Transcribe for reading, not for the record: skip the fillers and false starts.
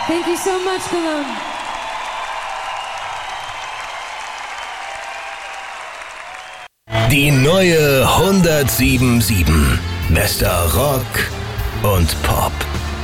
Thank you so much, Cologne. Die neue 107.7. Bester Rock und Pop.